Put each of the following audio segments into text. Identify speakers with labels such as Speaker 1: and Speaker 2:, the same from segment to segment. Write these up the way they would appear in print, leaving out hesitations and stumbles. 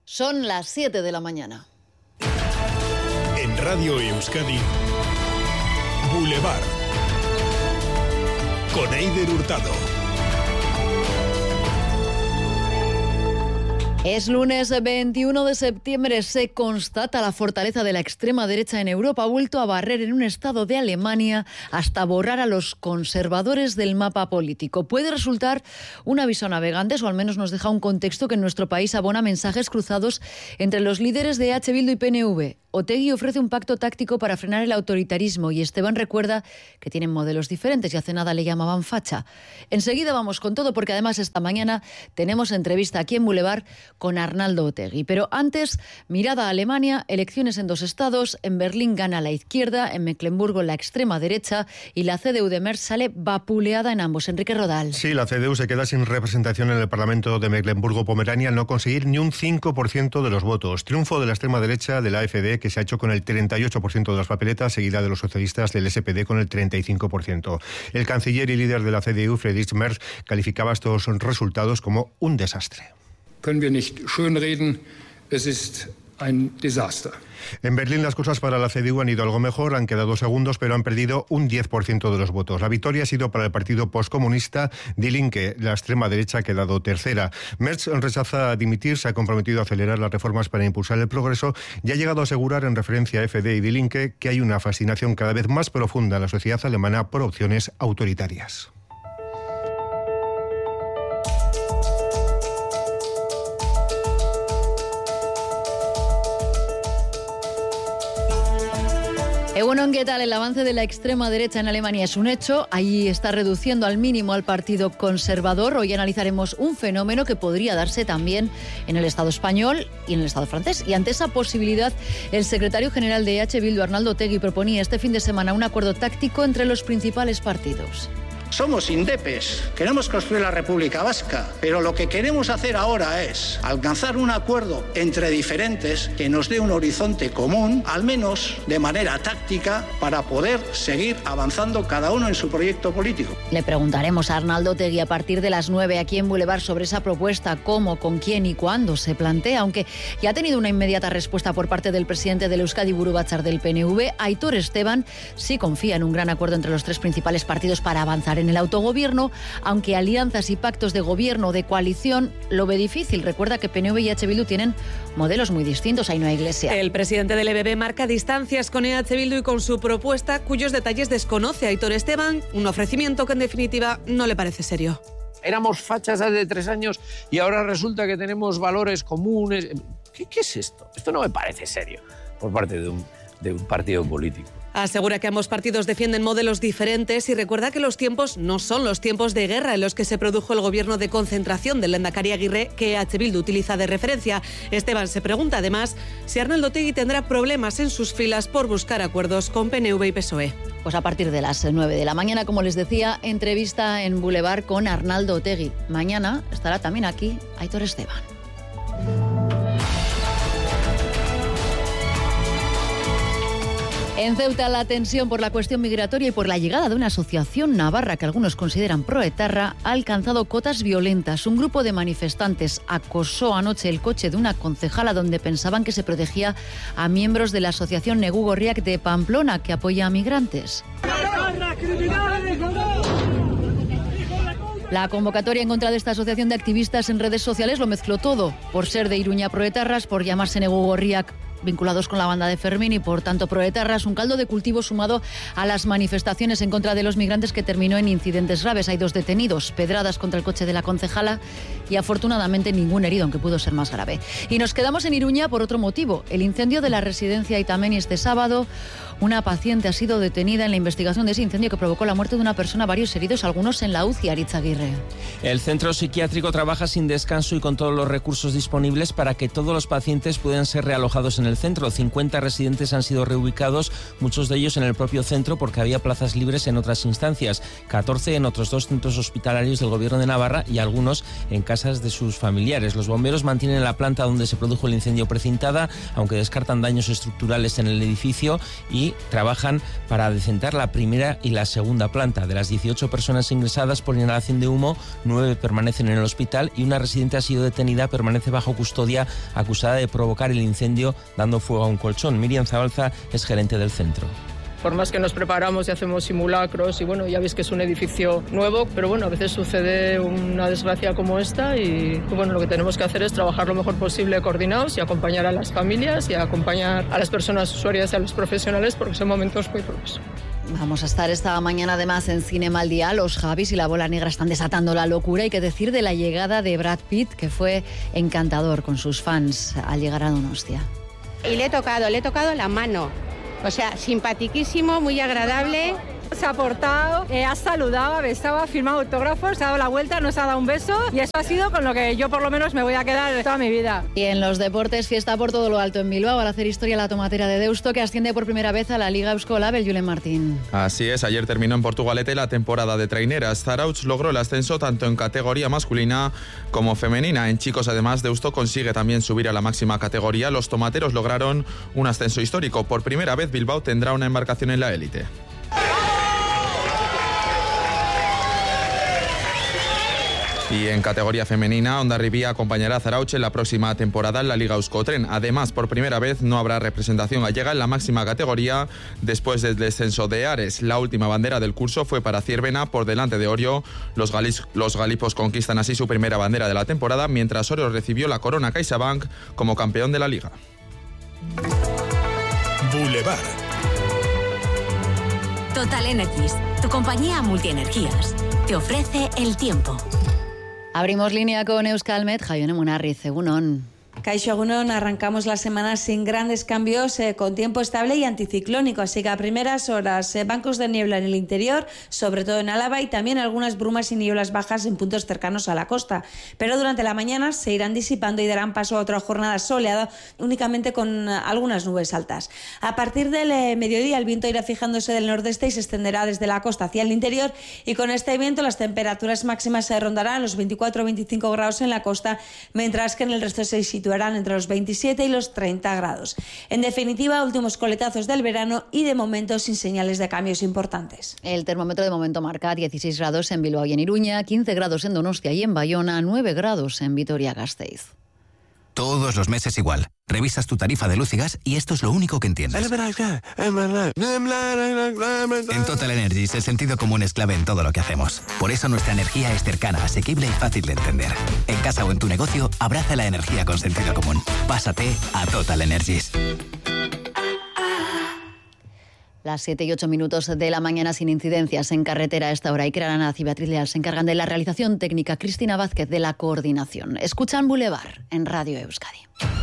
Speaker 1: Son las 7 de la mañana.
Speaker 2: En Radio Euskadi, Boulevard, con Eider Hurtado.
Speaker 1: Es lunes 21 de septiembre. Se constata la fortaleza de la extrema derecha en Europa. Ha vuelto a barrer en un estado de Alemania hasta borrar a los conservadores del mapa político. Puede resultar un aviso a navegantes, o al menos nos deja un contexto que en nuestro país abona mensajes cruzados entre los líderes de EH Bildu y PNV. Otegi ofrece un pacto táctico para frenar el autoritarismo y Esteban recuerda que tienen modelos diferentes y hace nada le llamaban facha. Enseguida vamos con todo, porque además esta mañana tenemos entrevista aquí en Boulevard con Arnaldo Otegi. Pero antes, mirada a Alemania, elecciones en 2 estados. En Berlín gana la izquierda, en Mecklemburgo la extrema derecha y la CDU de Merz sale vapuleada en ambos. Enrique Rodal.
Speaker 3: Sí, la CDU se queda sin representación en el Parlamento de Mecklemburgo-Pomerania al no conseguir ni un 5% de los votos. Triunfo de la extrema derecha de la AfD, que se ha hecho con el 38% de las papeletas, seguida de los socialistas del SPD con el 35%. El canciller y líder de la CDU, Friedrich Merz, calificaba estos resultados como un desastre.
Speaker 4: Können wir nicht schönreden, es ist ein Desaster.
Speaker 3: En Berlín las cosas para la CDU han ido algo mejor, han quedado segundos, pero han perdido un 10% de los votos. La victoria ha sido para el partido postcomunista Die Linke, la extrema derecha ha quedado tercera. Merz rechaza dimitir, se ha comprometido a acelerar las reformas para impulsar el progreso y ha llegado a asegurar, en referencia a FD y Die Linke, que hay una fascinación cada vez más profunda en la sociedad alemana por opciones autoritarias.
Speaker 1: Bueno, ¿qué tal? El avance de la extrema derecha en Alemania es un hecho. Ahí está reduciendo al mínimo al partido conservador. Hoy analizaremos un fenómeno que podría darse también en el Estado español y en el Estado francés. Y ante esa posibilidad, el secretario general de EH Bildu, Arnaldo Otegi, proponía este fin de semana un acuerdo táctico entre los principales partidos.
Speaker 5: Somos indepes, queremos construir la República Vasca, pero lo que queremos hacer ahora es alcanzar un acuerdo entre diferentes que nos dé un horizonte común, al menos de manera táctica, para poder seguir avanzando cada uno en su proyecto político.
Speaker 1: Le preguntaremos a Arnaldo Otegi a partir de las 9 aquí en Boulevard sobre esa propuesta, cómo, con quién y cuándo se plantea, aunque ya ha tenido una inmediata respuesta por parte del presidente del Euskadi Buru Batzar del PNV. Aitor Esteban sí confía en un gran acuerdo entre los 3 principales partidos para avanzar en el autogobierno, aunque alianzas y pactos de gobierno o de coalición lo ve difícil. Recuerda que PNV y EH Bildu tienen modelos muy distintos, ahí no hay iglesia.
Speaker 6: El presidente del EBB marca distancias con EH Bildu y con su propuesta, cuyos detalles desconoce Aitor Esteban, un ofrecimiento que en definitiva no le parece serio.
Speaker 7: Éramos fachas hace 3 años y ahora resulta que tenemos valores comunes. ¿Qué es esto? Esto no me parece serio por parte de un partido político.
Speaker 6: Asegura que ambos partidos defienden modelos diferentes y recuerda que los tiempos no son los tiempos de guerra en los que se produjo el gobierno de concentración del Lehendakari Aguirre, que EH Bildu utiliza de referencia. Esteban se pregunta además si Arnaldo Otegi tendrá problemas en sus filas por buscar acuerdos con PNV y PSOE.
Speaker 1: Pues a partir de las 9 de la mañana, como les decía, entrevista en Boulevard con Arnaldo Otegi. Mañana estará también aquí Aitor Esteban. En Ceuta, la tensión por la cuestión migratoria y por la llegada de una asociación navarra que algunos consideran proetarra ha alcanzado cotas violentas. Un grupo de manifestantes acosó anoche el coche de una concejala donde pensaban que se protegía a miembros de la asociación Negu Gorriak de Pamplona, que apoya a migrantes. La convocatoria en contra de esta asociación de activistas en redes sociales lo mezcló todo, por ser de Iruña proetarras, por llamarse Negu Gorriak vinculados con la banda de Fermín y por tanto proetarras, un caldo de cultivo sumado a las manifestaciones en contra de los migrantes que terminó en incidentes graves. Hay 2 detenidos, pedradas contra el coche de la concejala y afortunadamente ningún herido, aunque pudo ser más grave. Y nos quedamos en Iruña por otro motivo, el incendio de la residencia Itameni este sábado. Una paciente ha sido detenida en la investigación de ese incendio que provocó la muerte de una persona, varios heridos, algunos en la UCI. Aritz Aguirre.
Speaker 8: El centro psiquiátrico trabaja sin descanso y con todos los recursos disponibles para que todos los pacientes puedan ser realojados en el centro. 50 residentes han sido reubicados, muchos de ellos en el propio centro porque había plazas libres en otras instancias, 14 en otros 2 centros hospitalarios del Gobierno de Navarra y algunos en casas de sus familiares. Los bomberos mantienen la planta donde se produjo el incendio precintada, aunque descartan daños estructurales en el edificio y y trabajan para decentar la primera y la segunda planta. De las 18 personas ingresadas por inhalación de humo, 9 permanecen en el hospital y una residente ha sido detenida, permanece bajo custodia, acusada de provocar el incendio dando fuego a un colchón. Miriam Zabalza es gerente del centro.
Speaker 9: Por más que nos preparamos y hacemos simulacros, y bueno, ya veis que es un edificio nuevo, pero bueno, a veces sucede una desgracia como esta y bueno, lo que tenemos que hacer es trabajar lo mejor posible coordinados y acompañar a las familias y acompañar a las personas usuarias y a los profesionales porque son momentos muy duros.
Speaker 1: Vamos a estar esta mañana además en Cinema al Día. Los Javis y la Bola Negra están desatando la locura. Hay que decir de la llegada de Brad Pitt, que fue encantador con sus fans al llegar a Donostia.
Speaker 10: Y le he tocado la mano. O sea, simpaticísimo, muy agradable.
Speaker 11: Se ha portado, ha saludado, ha besado, ha firmado autógrafos, se ha dado la vuelta, nos ha dado un beso y eso ha sido con lo que yo por lo menos me voy a quedar toda mi vida.
Speaker 1: Y en los deportes, fiesta por todo lo alto en Bilbao al hacer historia la tomatera de Deusto, que asciende por primera vez a la Liga Eusko-Label. Julen Martín.
Speaker 12: Así es, ayer terminó en Portugalete la temporada de traineras. Zarautz logró el ascenso tanto en categoría masculina como femenina. En chicos, además, Deusto consigue también subir a la máxima categoría. Los tomateros lograron un ascenso histórico. Por primera vez Bilbao tendrá una embarcación en la élite. Y en categoría femenina, Hondarribia acompañará a Zarautz en la próxima temporada en la Liga Euskotren. Además, por primera vez no habrá representación gallega en la máxima categoría después del descenso de Ares. La última bandera del curso fue para Ciervena por delante de Orio. Los galipos conquistan así su primera bandera de la temporada, mientras Orio recibió la corona CaixaBank como campeón de la Liga.
Speaker 2: Boulevard.
Speaker 13: Total Energies, tu compañía multienergías, te ofrece el tiempo.
Speaker 1: Abrimos línea con Euskalmet. Jaione Munarriz, egunon.
Speaker 14: Kaixo egunon, arrancamos la semana sin grandes cambios, con tiempo estable y anticiclónico, así que a primeras horas bancos de niebla en el interior, sobre todo en Álava, y también algunas brumas y nieblas bajas en puntos cercanos a la costa. Pero durante la mañana se irán disipando y darán paso a otra jornada soleada, únicamente con algunas nubes altas. A partir del mediodía el viento irá fijándose del nordeste y se extenderá desde la costa hacia el interior, y con este viento las temperaturas máximas se rondarán los 24 o 25 grados en la costa, mientras que en el resto se situarán entre los 27 y los 30 grados. En definitiva, últimos coletazos del verano y de momento sin señales de cambios importantes.
Speaker 1: El termómetro de momento marca 16 grados en Bilbao y en Iruña, 15 grados en Donostia y en Bayona, 9 grados en Vitoria-Gasteiz.
Speaker 15: Todos los meses igual. Revisas tu tarifa de luz y gas y esto es lo único que entiendes. En Total Energies el sentido común es clave en todo lo que hacemos. Por eso nuestra energía es cercana, asequible y fácil de entender. En casa o en tu negocio, abraza la energía con sentido común. Pásate a Total Energies.
Speaker 1: Las 7 y 8 minutos de la mañana sin incidencias en carretera a esta hora. Iker Aranaz y Beatriz Leal se encargan de la realización técnica, Cristina Vázquez de la coordinación. Escuchan Boulevard en Radio Euskadi.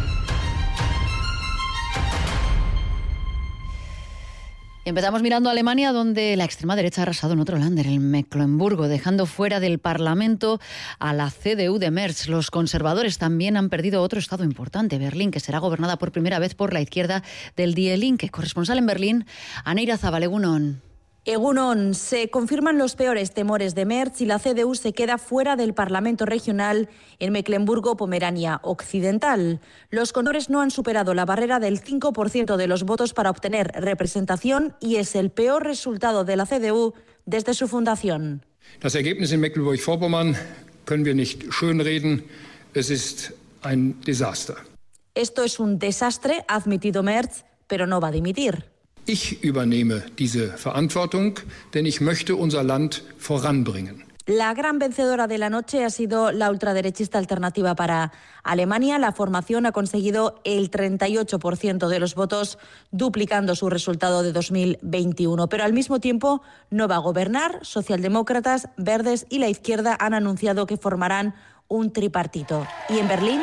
Speaker 1: Empezamos mirando a Alemania, donde la extrema derecha ha arrasado en otro Länder, el Mecklemburgo, dejando fuera del Parlamento a la CDU de Merz. Los conservadores también han perdido otro estado importante, Berlín, que será gobernada por primera vez por la izquierda del Die Linke. Corresponsal en Berlín, Aneira Zabal, egunon.
Speaker 16: Egunon, se confirman los peores temores de Merz y la CDU se queda fuera del Parlamento regional en Mecklemburgo-Pomerania Occidental. Los conservadores no han superado la barrera del 5% de los votos para obtener representación y es el peor resultado de la CDU desde su fundación.
Speaker 4: Das Ergebnis in Mecklenburg-Vorpommern können wir nicht schönreden. Es ist ein Desaster.
Speaker 16: Esto es un desastre, ha admitido Merz, pero no va a dimitir.
Speaker 4: Ich übernehme diese Verantwortung, denn ich möchte unser Land voranbringen.
Speaker 16: La gran vencedora de la noche ha sido la ultraderechista Alternativa para Alemania. La formación ha conseguido el 38% de los votos, duplicando su resultado de 2021. Pero al mismo tiempo no va a gobernar. Socialdemócratas, verdes y la izquierda han anunciado que formarán un tripartito. Y en Berlín...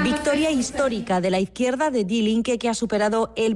Speaker 16: Victoria histórica de la izquierda de Die Linke, que ha superado el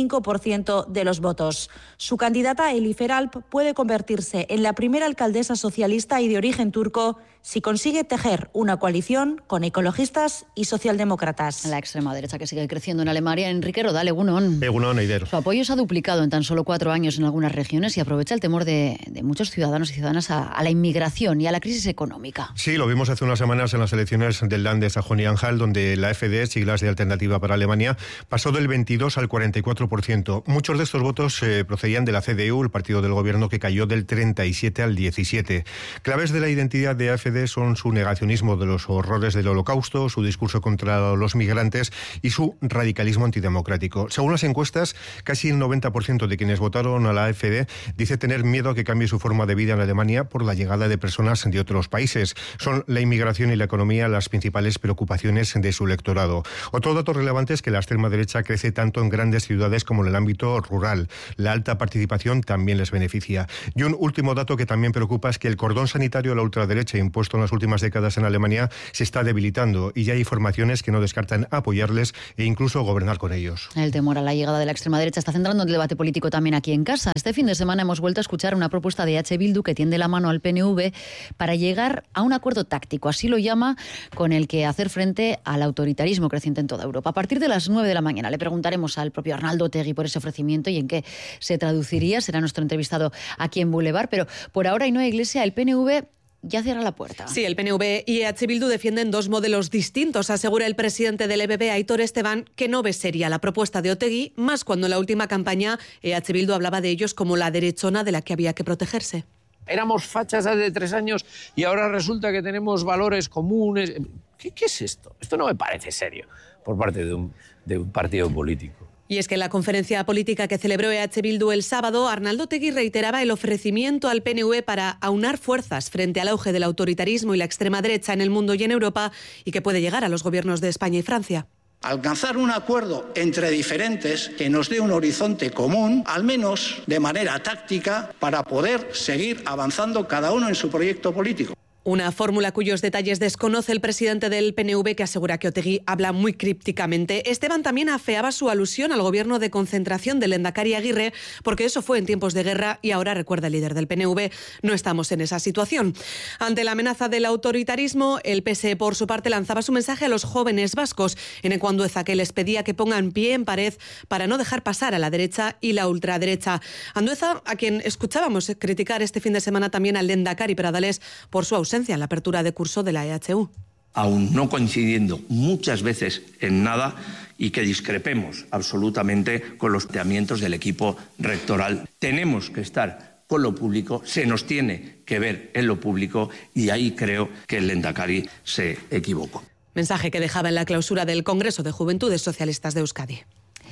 Speaker 16: 25% de los votos. Su candidata Elifer Alp puede convertirse en la primera alcaldesa socialista y de origen turco si consigue tejer una coalición con ecologistas y socialdemócratas.
Speaker 1: La extrema derecha que sigue creciendo en Alemania. Enrique Rodal, Egunon.
Speaker 3: Egunon, Eider.
Speaker 1: Su apoyo se ha duplicado en tan solo 4 años en algunas regiones y aprovecha el temor de muchos ciudadanos y ciudadanas a la inmigración y a la crisis económica.
Speaker 3: Sí, lo vimos hace unas semanas en las elecciones del Land de Sajonia-Anhalt, donde la AfD, siglas de Alternativa para Alemania, pasó del 22 al 44%. Muchos de estos votos procedían de la CDU, el partido del gobierno, que cayó del 37 al 17. Claves de la identidad de AfD son su negacionismo de los horrores del Holocausto, su discurso contra los migrantes y su radicalismo antidemocrático. Según las encuestas, casi el 90% de quienes votaron a la AfD dice tener miedo a que cambie su forma de vida en Alemania por la llegada de personas de otros países. Son la inmigración y la economía las principales preocupaciones de su electorado. Otro dato relevante es que la extrema derecha crece tanto en grandes ciudades como en el ámbito rural. La alta participación también les beneficia. Y un último dato que también preocupa es que el cordón sanitario de la ultraderecha impuesto en las últimas décadas en Alemania se está debilitando y ya hay formaciones que no descartan apoyarles e incluso gobernar con ellos.
Speaker 1: El temor a la llegada de la extrema derecha está centrando el debate político también aquí en casa. Este fin de semana hemos vuelto a escuchar una propuesta de H. Bildu que tiende la mano al PNV para llegar a un acuerdo táctico, así lo llama, con el que hacer frente al autoritarismo creciente en toda Europa. A partir de las 9 de la mañana le preguntaremos al propio Arnaldo Otegi por ese ofrecimiento y en qué se traduciría. Será nuestro entrevistado aquí en Boulevard, pero por ahora, Ainhoa Iglesia, el PNV ya cierra la puerta.
Speaker 6: Sí, el PNV y EH Bildu defienden dos modelos distintos. Asegura el presidente del EBB, Aitor Esteban, que no ve seria la propuesta de Otegi, más cuando en la última campaña EH Bildu hablaba de ellos como la derechona de la que había que protegerse.
Speaker 7: Éramos fachas hace 3 años y ahora resulta que tenemos valores comunes. ¿Qué es esto? Esto no me parece serio por parte de un partido político.
Speaker 6: Y es que en la conferencia política que celebró EH Bildu el sábado, Arnaldo Otegi reiteraba el ofrecimiento al PNV para aunar fuerzas frente al auge del autoritarismo y la extrema derecha en el mundo y en Europa y que puede llegar a los gobiernos de España y Francia.
Speaker 5: Alcanzar un acuerdo entre diferentes que nos dé un horizonte común, al menos de manera táctica, para poder seguir avanzando cada uno en su proyecto político.
Speaker 6: Una fórmula cuyos detalles desconoce el presidente del PNV, que asegura que Otegi habla muy crípticamente. Esteban también afeaba su alusión al gobierno de concentración del Lehendakari Aguirre, porque eso fue en tiempos de guerra y ahora, recuerda el líder del PNV, no estamos en esa situación. Ante la amenaza del autoritarismo, el PSE, por su parte, lanzaba su mensaje a los jóvenes vascos, en el Andueza, que les pedía que pongan pie en pared para no dejar pasar a la derecha y la ultraderecha. Andueza, a quien escuchábamos criticar este fin de semana también al Lehendakari Pradales por su ausencia en la apertura de curso de la EHU.
Speaker 17: Aún no coincidiendo muchas veces en nada y que discrepemos absolutamente con los planteamientos del equipo rectoral. Tenemos que estar con lo público, se nos tiene que ver en lo público y ahí creo que el Lehendakari se equivocó.
Speaker 6: Mensaje que dejaba en la clausura del Congreso de Juventudes Socialistas de Euskadi.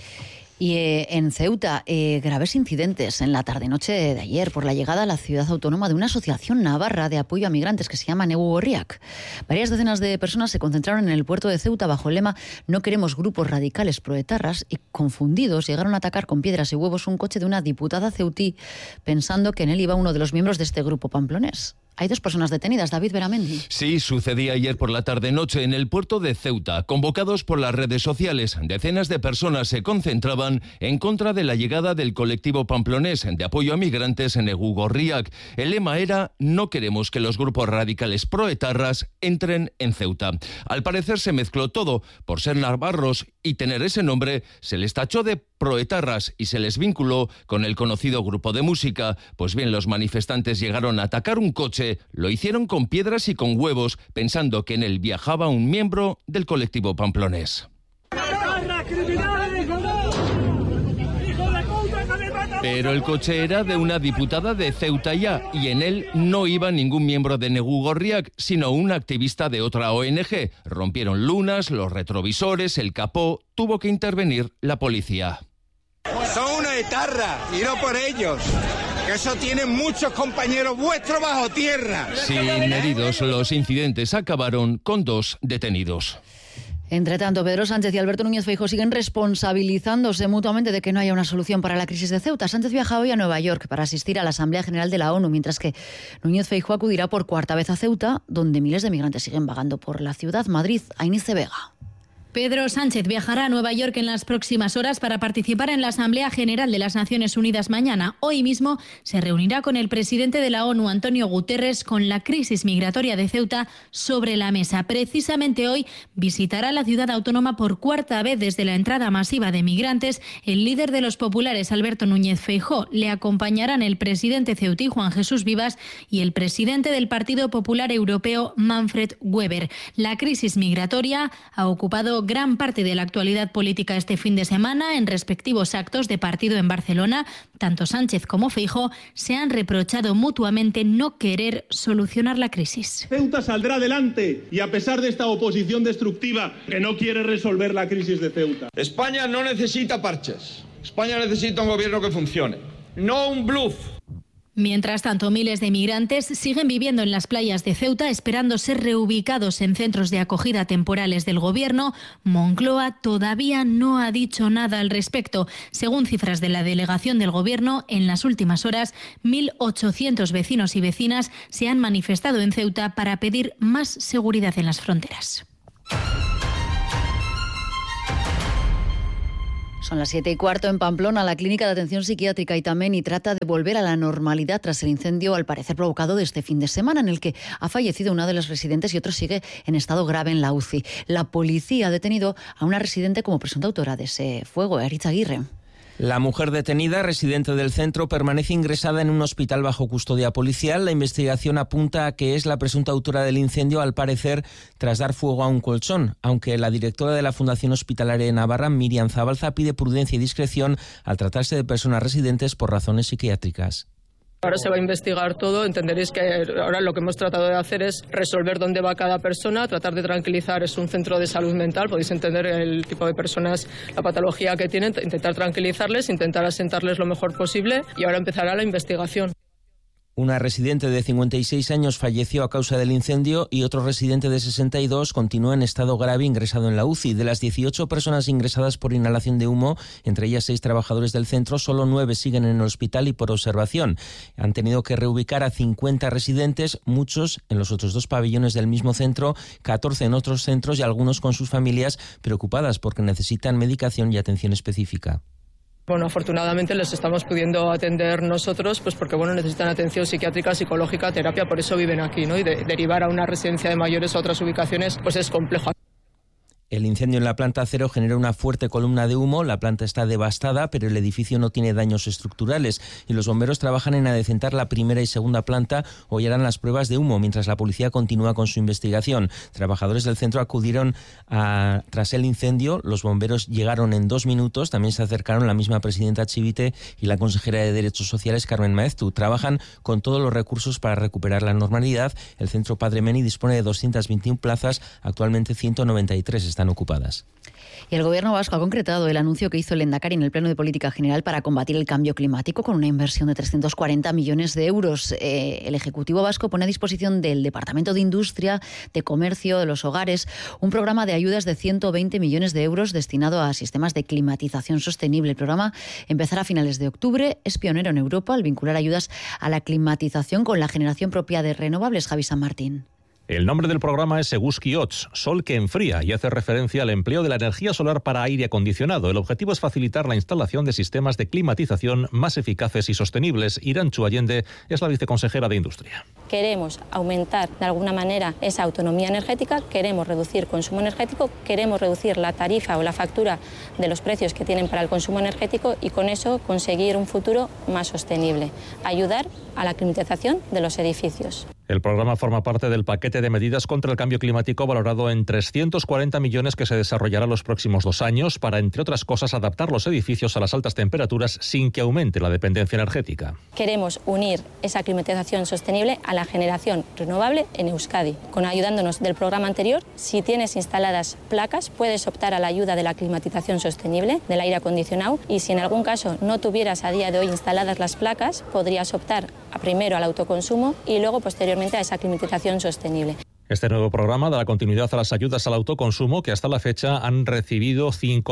Speaker 1: Y en Ceuta, graves incidentes en la tarde-noche de ayer por la llegada a la ciudad autónoma de una asociación navarra de apoyo a migrantes que se llama Negu Gorriak. Varias decenas de personas se concentraron en el puerto de Ceuta bajo el lema "No queremos grupos radicales proetarras" y, confundidos, llegaron a atacar con piedras y huevos un coche de una diputada ceutí, pensando que en él iba uno de los miembros de este grupo pamplonés. Hay 2 personas detenidas, David Beramendi.
Speaker 18: Sí, sucedía ayer por la tarde-noche en el puerto de Ceuta. Convocados por las redes sociales, decenas de personas se concentraban en contra de la llegada del colectivo pamplonés de apoyo a migrantes en Negu Gorriak. El lema era: "No queremos que los grupos radicales proetarras entren en Ceuta". Al parecer se mezcló todo. Por ser navarros y tener ese nombre, se les tachó de proetarras y se les vinculó con el conocido grupo de música. Pues bien, los manifestantes llegaron a atacar un coche, lo hicieron con piedras y con huevos, pensando que en él viajaba un miembro del colectivo pamplonés. Pero el coche era de una diputada de Ceuta Ya y en él no iba ningún miembro de Negu Gorriak, sino un activista de otra ONG. Rompieron lunas, los retrovisores, el capó. Tuvo que intervenir la policía.
Speaker 19: Son una etarra y no por ellos. Que eso tienen muchos compañeros vuestros bajo tierra.
Speaker 18: Sin heridos, los incidentes acabaron con 2 detenidos.
Speaker 1: Entre tanto, Pedro Sánchez y Alberto Núñez Feijóo siguen responsabilizándose mutuamente de que no haya una solución para la crisis de Ceuta. Sánchez viaja hoy a Nueva York para asistir a la Asamblea General de la ONU, mientras que Núñez Feijóo acudirá por 4ª vez a Ceuta, donde miles de migrantes siguen vagando por la ciudad. Madrid, Ainice Vega.
Speaker 20: Pedro Sánchez viajará a Nueva York en las próximas horas para participar en la Asamblea General de las Naciones Unidas mañana. Hoy mismo se reunirá con el presidente de la ONU, Antonio Guterres, con la crisis migratoria de Ceuta sobre la mesa. Precisamente hoy visitará la ciudad autónoma por cuarta vez desde la entrada masiva de migrantes el líder de los populares, Alberto Núñez Feijóo. Le acompañarán el presidente ceutí, Juan Jesús Vivas, y el presidente del Partido Popular Europeo, Manfred Weber. La crisis migratoria ha ocupado gran parte de la actualidad política este fin de semana. En respectivos actos de partido en Barcelona, tanto Sánchez como Feijóo se han reprochado mutuamente no querer solucionar la crisis.
Speaker 21: Ceuta saldrá adelante y a pesar de esta oposición destructiva que no quiere resolver la crisis de Ceuta.
Speaker 22: España no necesita parches. España necesita un gobierno que funcione, no un bluff.
Speaker 20: Mientras tanto, miles de migrantes siguen viviendo en las playas de Ceuta esperando ser reubicados en centros de acogida temporales del gobierno. Moncloa todavía no ha dicho nada al respecto. Según cifras de la delegación del gobierno, en las últimas horas 1.800 vecinos y vecinas se han manifestado en Ceuta para pedir más seguridad en las fronteras.
Speaker 1: Son las 7:15 en Pamplona. La clínica de atención psiquiátrica Itameni trata de volver a la normalidad tras el incendio, al parecer provocado de este fin de semana, en el que ha fallecido una de las residentes y otro sigue en estado grave en la UCI. La policía ha detenido a una residente como presunta autora de ese fuego, Aritz Aguirre.
Speaker 8: La mujer detenida, residente del centro, permanece ingresada en un hospital bajo custodia policial. La investigación apunta a que es la presunta autora del incendio, al parecer, tras dar fuego a un colchón, aunque la directora de la Fundación Hospitalaria de Navarra, Miriam Zabalza, pide prudencia y discreción al tratarse de personas residentes por razones psiquiátricas.
Speaker 9: Ahora se va a investigar todo, entenderéis que ahora lo que hemos tratado de hacer es resolver dónde va cada persona, tratar de tranquilizar. Es un centro de salud mental, podéis entender el tipo de personas, la patología que tienen, intentar tranquilizarles, intentar asentarles lo mejor posible y ahora empezará la investigación.
Speaker 8: Una residente de 56 años falleció a causa del incendio y otro residente de 62 continúa en estado grave ingresado en la UCI. De las 18 personas ingresadas por inhalación de humo, entre ellas 6 trabajadores del centro, solo 9 siguen en el hospital y por observación. Han tenido que reubicar a 50 residentes, muchos en los otros 2 pabellones del mismo centro, 14 en otros centros y algunos con sus familias preocupadas porque necesitan medicación y atención específica.
Speaker 9: Bueno, afortunadamente les estamos pudiendo atender nosotros, pues porque necesitan atención psiquiátrica, psicológica, terapia, por eso viven aquí, ¿no? Y derivar a una residencia de mayores a otras ubicaciones, pues es complejo.
Speaker 8: El incendio en la planta 0 generó una fuerte columna de humo. La planta está devastada, pero el edificio no tiene daños estructurales y los bomberos trabajan en adecentar la primera y segunda planta. Hoy harán las pruebas de humo mientras la policía continúa con su investigación. Trabajadores del centro acudieron tras el incendio. Los bomberos llegaron en 2 minutos. También se acercaron la misma presidenta Chivite y la consejera de Derechos Sociales, Carmen Maeztu. Trabajan con todos los recursos para recuperar la normalidad. El centro Padre Meni dispone de 221 plazas. Actualmente 193 están ocupadas.
Speaker 1: Y el Gobierno vasco ha concretado el anuncio que hizo el Lehendakari en el Pleno de Política General para combatir el cambio climático con una inversión de 340 millones de euros. El Ejecutivo vasco pone a disposición del Departamento de Industria, de Comercio, de los Hogares, un programa de ayudas de 120 millones de euros destinado a sistemas de climatización sostenible. El programa empezará a finales de octubre. Es pionero en Europa al vincular ayudas a la climatización con la generación propia de renovables. Javi San Martín.
Speaker 23: El nombre del programa es Eguzki Hotz, sol que enfría, y hace referencia al empleo de la energía solar para aire acondicionado. El objetivo es facilitar la instalación de sistemas de climatización más eficaces y sostenibles. Irantxu Allende es la viceconsejera de Industria.
Speaker 24: Queremos aumentar de alguna manera esa autonomía energética, queremos reducir consumo energético, queremos reducir la tarifa o la factura de los precios que tienen para el consumo energético y con eso conseguir un futuro más sostenible. Ayudar a la climatización de los edificios.
Speaker 23: El programa forma parte del paquete de medidas contra el cambio climático valorado en 340 millones que se desarrollará los próximos 2 años para, entre otras cosas, adaptar los edificios a las altas temperaturas sin que aumente la dependencia energética.
Speaker 24: Queremos unir esa climatización sostenible a la generación renovable en Euskadi. Ayudándonos del programa anterior, si tienes instaladas placas, puedes optar a la ayuda de la climatización sostenible, del aire acondicionado, y si en algún caso no tuvieras a día de hoy instaladas las placas, podrías optar primero al autoconsumo y luego posteriormente a esa climatización sostenible.
Speaker 23: Este nuevo programa dará continuidad a las ayudas al autoconsumo que hasta la fecha han recibido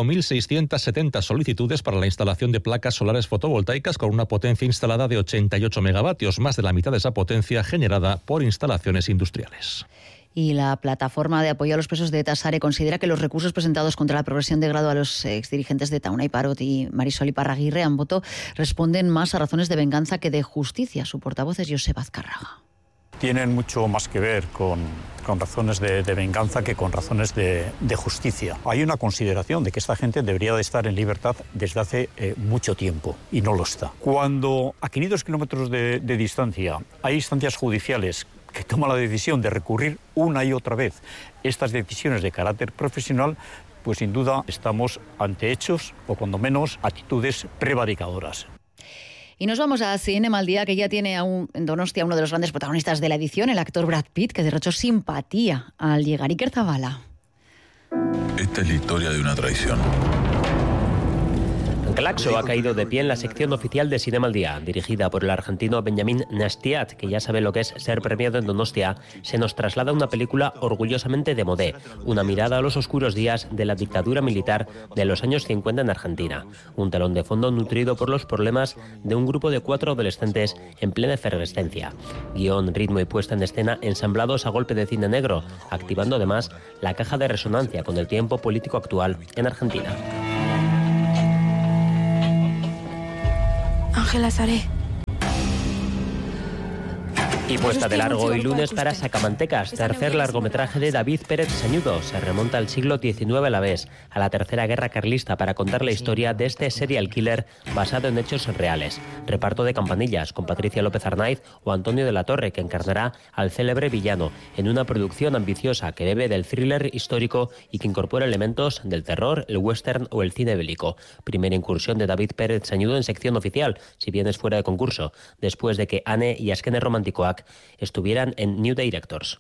Speaker 23: 5.670 solicitudes para la instalación de placas solares fotovoltaicas con una potencia instalada de 88 megavatios, más de la mitad de esa potencia generada por instalaciones industriales.
Speaker 1: Y la plataforma de apoyo a los presos de ETA, SARE, considera que los recursos presentados contra la progresión de grado a los exdirigentes de Taunay Parot y Marisol Iparraguirre Amboto responden más a razones de venganza que de justicia. Su portavoz es Joseba Azcárraga.
Speaker 2: Tienen mucho más que ver con razones de venganza que con razones de justicia. Hay una consideración de que esta gente debería de estar en libertad desde hace mucho tiempo y no lo está. Cuando a 500 kilómetros de distancia hay instancias judiciales que toman la decisión de recurrir una y otra vez estas decisiones de carácter profesional, pues sin duda estamos ante hechos o cuando menos actitudes prevaricadoras.
Speaker 1: Y nos vamos a Cinema al Día, que ya tiene en Donostia uno de los grandes protagonistas de la edición, el actor Brad Pitt, que derrochó simpatía al llegar. Iker Zabala.
Speaker 10: Esta es la historia de una traición.
Speaker 11: Glaxo ha caído de pie en la sección oficial de Cinema al Día, dirigida por el argentino Benjamín Nastiat, que ya sabe lo que es ser premiado en Donostia. Se nos traslada una película orgullosamente de modé, una mirada a los oscuros días de la dictadura militar de los años 50 en Argentina. Un telón de fondo nutrido por los problemas de un grupo de 4 adolescentes en plena efervescencia. Guión, ritmo y puesta en escena ensamblados a golpe de cine negro, activando además la caja de resonancia con el tiempo político actual en Argentina.
Speaker 12: Ángela Saré.
Speaker 11: Y puesta de largo hoy lunes para Sacamantecas, tercer largometraje de David Pérez Sañudo. Se remonta al siglo XIX a la vez, a la Tercera Guerra Carlista, para contar la historia de este serial killer basado en hechos reales. Reparto de campanillas con Patricia López Arnaiz o Antonio de la Torre, que encarnará al célebre villano, en una producción ambiciosa que bebe del thriller histórico y que incorpora elementos del terror, el western o el cine bélico. Primera incursión de David Pérez Sañudo en sección oficial, si bien es fuera de concurso, después de que Anne y Azkene Romantikoak estuvieran en New Directors.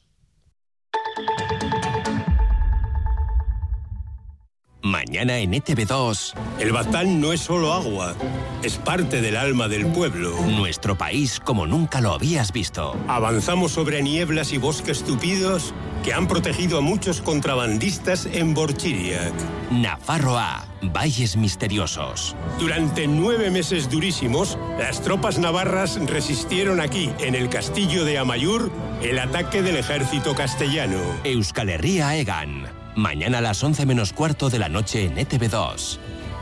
Speaker 25: Mañana en ETV2.
Speaker 26: El Baztán no es solo agua, es parte del alma del pueblo.
Speaker 25: Nuestro país como nunca lo habías visto.
Speaker 26: Avanzamos sobre nieblas y bosques tupidos que han protegido a muchos contrabandistas en Borchiriac.
Speaker 25: Nafarroa, valles misteriosos.
Speaker 26: Durante 9 meses durísimos, las tropas navarras resistieron aquí, en el castillo de Amaiur, el ataque del ejército castellano.
Speaker 25: Euskal Herria Egan. Mañana a las 11 menos cuarto de la noche en ETV2.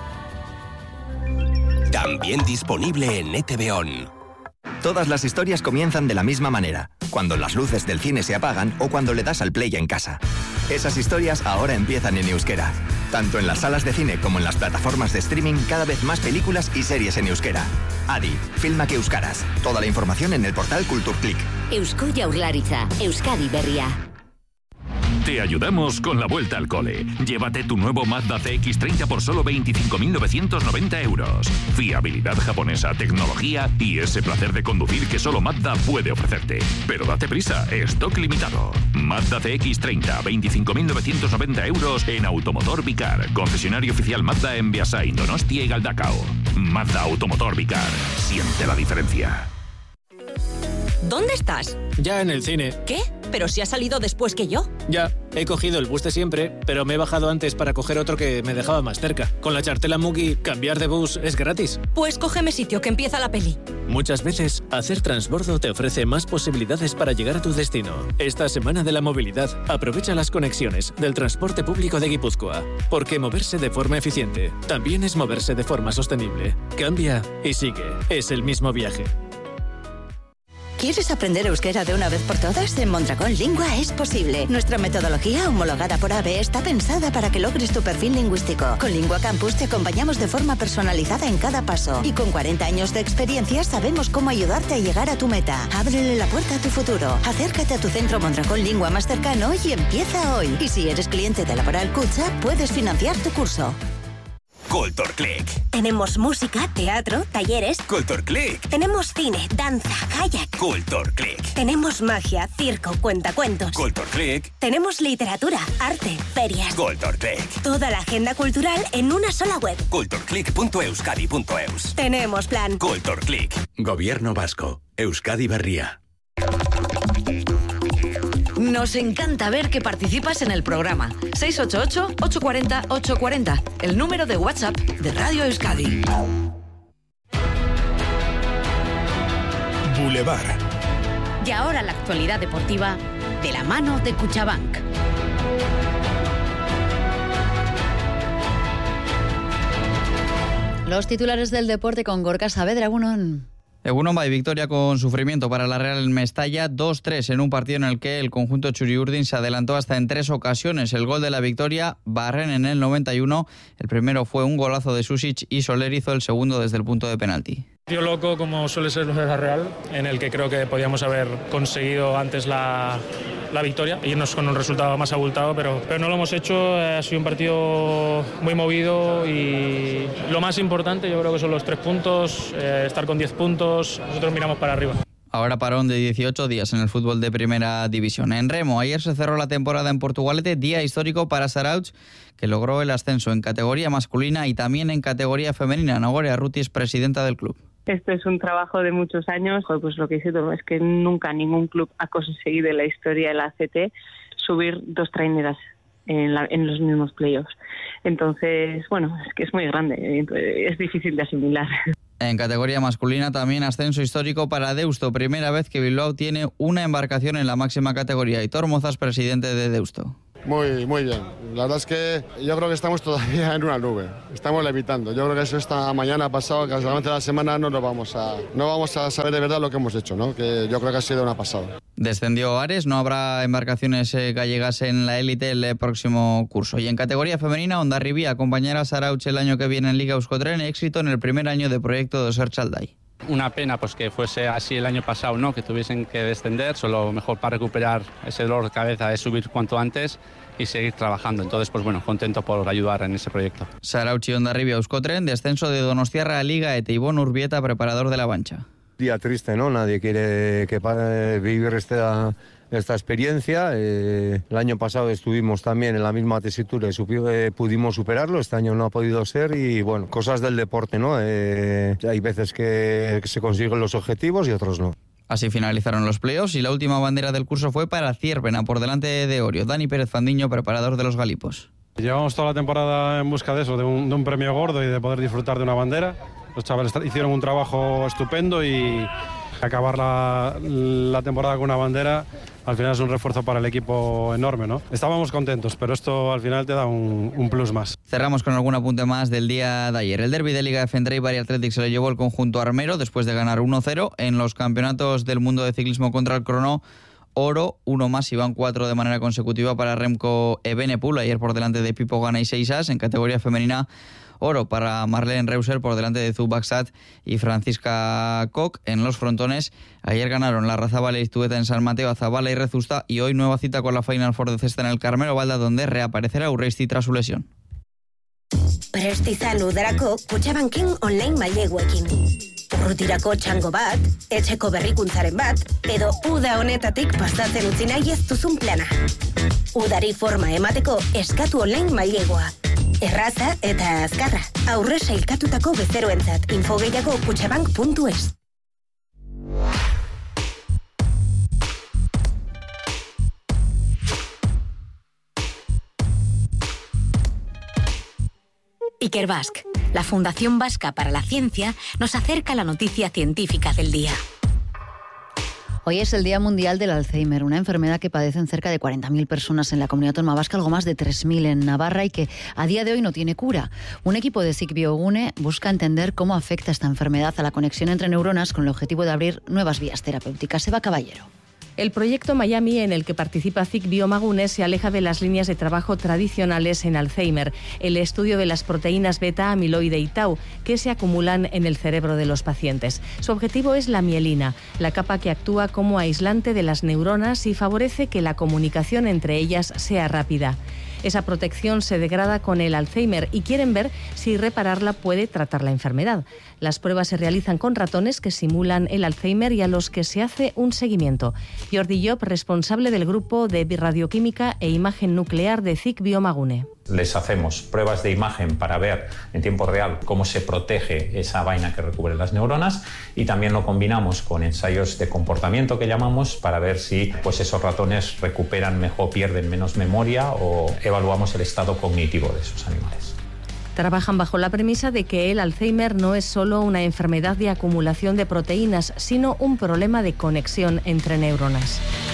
Speaker 25: También disponible en ETV On.
Speaker 27: Todas las historias comienzan de la misma manera, cuando las luces del cine se apagan o cuando le das al play en casa. Esas historias ahora empiezan en euskera. Tanto en las salas de cine como en las plataformas de streaming, cada vez más películas y series en euskera. Adi, Filmak Euskaraz. Toda la información en el portal Kulturklik.
Speaker 13: Eusko Jaurlaritza, Euskadi Berria.
Speaker 28: Te ayudamos con la vuelta al cole. Llévate tu nuevo Mazda CX-30 por solo 25.990 euros. Fiabilidad japonesa, tecnología y ese placer de conducir que solo Mazda puede ofrecerte. Pero date prisa, stock limitado. Mazda CX-30, 25.990 euros en Automotor Vicar. Concesionario oficial Mazda en Beasain, Donostia y Galdakao. Mazda Automotor Vicar. Siente la diferencia.
Speaker 29: ¿Dónde estás?
Speaker 30: Ya en el cine.
Speaker 29: ¿Qué? ¿Pero si has salido después que yo?
Speaker 30: Ya, he cogido el bus de siempre, pero me he bajado antes para coger otro que me dejaba más cerca. Con la Chartela Mugi, cambiar de bus es gratis.
Speaker 29: Pues cógeme sitio, que empieza la peli.
Speaker 30: Muchas veces, hacer transbordo te ofrece más posibilidades para llegar a tu destino. Esta semana de la movilidad, aprovecha las conexiones del transporte público de Guipúzcoa. Porque moverse de forma eficiente también es moverse de forma sostenible. Cambia y sigue. Es el mismo viaje.
Speaker 31: ¿Quieres aprender euskera de una vez por todas? En Mondragón Lingua es posible. Nuestra metodología homologada por AVE está pensada para que logres tu perfil lingüístico. Con Lingua Campus te acompañamos de forma personalizada en cada paso. Y con 40 años de experiencia sabemos cómo ayudarte a llegar a tu meta. Ábrele la puerta a tu futuro. Acércate a tu centro Mondragón Lingua más cercano y empieza hoy. Y si eres cliente de Laboral Kutxa, puedes financiar tu curso.
Speaker 25: Kulturklik.
Speaker 31: Tenemos música, teatro, talleres.
Speaker 25: Kulturklik.
Speaker 31: Tenemos cine, danza, kayak.
Speaker 25: Kulturklik.
Speaker 31: Tenemos magia, circo, cuentacuentos.
Speaker 25: Kulturklik.
Speaker 31: Tenemos literatura, arte, ferias.
Speaker 25: Kulturklik.
Speaker 31: Toda la agenda cultural en una sola web.
Speaker 25: Kulturklik.euskadi.eus.
Speaker 31: Tenemos plan.
Speaker 25: Kulturklik.
Speaker 32: Gobierno Vasco. Euskadi Berria.
Speaker 33: Nos encanta ver que participas en el programa. 688-840-840, el número de WhatsApp de Radio Euskadi.
Speaker 34: Boulevard.
Speaker 13: Y ahora la actualidad deportiva
Speaker 33: de la mano de Cuchabank.
Speaker 1: Los titulares del deporte con Gorka Saavedra.
Speaker 3: Egunon Bai, victoria con sufrimiento para la Real en Mestalla, 2-3 en un partido en el que el conjunto txuri-urdin se adelantó hasta en 3 ocasiones. El gol de la victoria, Barren en el 91, el primero fue un golazo de Susic y Soler hizo el segundo desde el punto de penalti.
Speaker 4: Tío loco como suele ser la Real, en el que creo que podíamos haber conseguido antes la victoria, irnos con un resultado más abultado, pero no lo hemos hecho. Ha sido un partido muy movido y lo más importante yo creo que son los 3 puntos, estar con 10 puntos, nosotros miramos para arriba.
Speaker 3: Ahora parón de 18 días en el fútbol de primera división. En remo, ayer se cerró la temporada en Portugalete, día histórico para Zarautz, que logró el ascenso en categoría masculina y también en categoría femenina. Nogore Arruti es presidenta del club.
Speaker 5: Esto es un trabajo de muchos años. Pues lo que dice todo es que nunca ningún club ha conseguido en la historia de la ACT subir 2 traineras en los mismos playoffs. Entonces, bueno, es que es muy grande, es difícil de asimilar.
Speaker 3: En categoría masculina también ascenso histórico para Deusto, primera vez que Bilbao tiene una embarcación en la máxima categoría. Aitor Mozas, presidente de Deusto.
Speaker 6: Muy bien. La verdad es que yo creo que estamos todavía en una nube. Estamos levitando. Yo creo que eso esta mañana pasado, que hasta la semana no vamos a saber de verdad lo que hemos hecho, ¿no? Que yo creo que ha sido una pasada.
Speaker 3: Descendió Ares, no habrá embarcaciones gallegas en la élite el próximo curso. Y en categoría femenina, Hondarribia acompañará a Zarautz el año que viene en Liga Euskotren, éxito en el primer año de proyecto de Oser Chalday.
Speaker 7: Una pena pues que fuese así el año pasado, ¿no? Que tuviesen que descender, solo mejor para recuperar ese dolor de cabeza es subir cuanto antes y seguir trabajando. Entonces, pues bueno, contento por ayudar en ese proyecto.
Speaker 3: Zarautz y Hondarribia Euskotren, descenso de Donostiarra a Liga ETE. Ivón Urbieta, preparador de la Bancha.
Speaker 12: Día triste, ¿no? Nadie quiere vivir esta experiencia. El año pasado estuvimos también en la misma tesitura y pudimos superarlo. Este año no ha podido ser y, bueno, cosas del deporte, ¿no? Hay veces que se consiguen los objetivos y otros no.
Speaker 3: Así finalizaron los playoffs y la última bandera del curso fue para Ciervena, por delante de Orio. Dani Pérez Fandiño, preparador de los Galipos.
Speaker 14: Llevamos toda la temporada en busca de eso, de un premio gordo y de poder disfrutar de una bandera. Los chavales hicieron un trabajo estupendo y acabar la temporada con una bandera al final es un refuerzo para el equipo enorme, ¿no? Estábamos contentos, pero esto al final te da un plus más.
Speaker 3: Cerramos con algún apunte más del día de ayer. El derbi de Liga de Fendrey Bari Athletic se lo llevó el conjunto armero después de ganar 1-0 en los campeonatos del mundo de ciclismo contra el crono. Oro, 1 más y van 4 de manera consecutiva para Remco Evenepoel, ayer por delante de Pipo Gana y Seixas. En categoría femenina, oro para Marlene Reuser por delante de Zubaksat y Francisca Koch. En los frontones, ayer ganaron la Razabala y Iztueta en San Mateo, Azabala y Rezusta, y hoy nueva cita con la Final Four de cesta en el Carmelo Valda, donde reaparecerá Urreisti tras su lesión.
Speaker 31: Prest izan udarako Kutxabanken online maileguekin. Urrutirako txango bat, etxeko berrikuntzaren bat, edo uda honetatik pasatzen utzi nahi ez duzun plana. Udari forma emateko eskatu online mailegua. Erraza eta azkarra. Aurre sailkatutako bezeroentzat. Info gehiago kutxabank.es.
Speaker 13: Ikerbasque, la Fundación Vasca para la Ciencia, nos acerca la noticia científica del día.
Speaker 1: Hoy es el Día Mundial del Alzheimer, una enfermedad que padecen cerca de 40.000 personas en la comunidad autónoma vasca, algo más de 3.000 en Navarra y que a día de hoy no tiene cura. Un equipo de CIC Biogune busca entender cómo afecta esta enfermedad a la conexión entre neuronas con el objetivo de abrir nuevas vías terapéuticas. Eva Caballero.
Speaker 15: El proyecto Miami, en el que participa CIC Biomagune, se aleja de las líneas de trabajo tradicionales en Alzheimer, el estudio de las proteínas beta, amiloide y tau, que se acumulan en el cerebro de los pacientes. Su objetivo es la mielina, la capa que actúa como aislante de las neuronas y favorece que la comunicación entre ellas sea rápida. Esa protección se degrada con el Alzheimer y quieren ver si repararla puede tratar la enfermedad. Las pruebas se realizan con ratones que simulan el Alzheimer y a los que se hace un seguimiento. Jordi Job, responsable del grupo de radioquímica e imagen nuclear de CIC Biomagune.
Speaker 16: Les hacemos pruebas de imagen para ver en tiempo real cómo se protege esa vaina que recubre las neuronas y también lo combinamos con ensayos de comportamiento que llamamos para ver si pues esos ratones recuperan mejor, pierden menos memoria o evaluamos el estado cognitivo de esos animales.
Speaker 15: Trabajan bajo la premisa de que el Alzheimer no es solo una enfermedad de acumulación de proteínas, sino un problema de conexión entre neuronas.